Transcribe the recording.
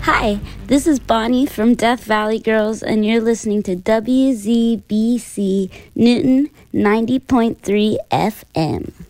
Hi, this is Bonnie from Death Valley Girls, and you're listening to WZBC Newton 90.3 FM.